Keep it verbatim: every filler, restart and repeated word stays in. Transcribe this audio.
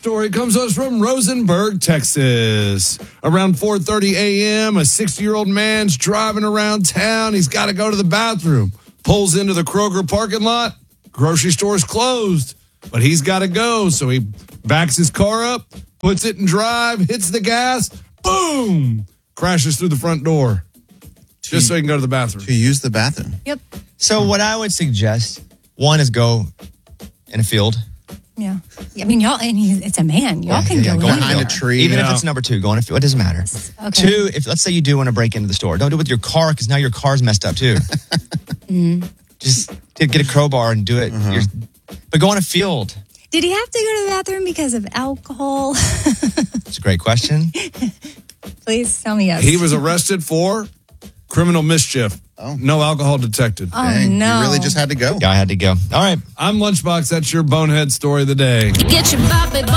story comes to us from Rosenberg, Texas. Around four thirty a.m., a sixty-year-old man's driving around town. He's got to go to the bathroom. Pulls into the Kroger parking lot. Grocery store's closed, but he's got to go. So he backs his car up, puts it in drive, hits the gas, boom, crashes through the front door. To, just so he can go to the bathroom. To use the bathroom. Yep. So what I would suggest, one is go in a field. Yeah. I mean, y'all, and he, it's a man. Y'all Yeah, can yeah, go go anywhere. behind a tree. Even Yeah. if it's number two, go in a field. It doesn't matter. Okay. Two, if let's say you do want to break into the store, don't do it with your car because now your car's messed up too. Mm-hmm. Just get a crowbar and do it. Uh-huh. You're, but go in a field. Did he have to go to the bathroom because of alcohol? It's a great question. Please tell me yes. He was arrested for criminal mischief. Oh. No alcohol detected. Oh, Dang, no. You really just had to go. Guy had to go. All right. I'm Lunchbox. That's your bonehead story of the day. Get your bop it,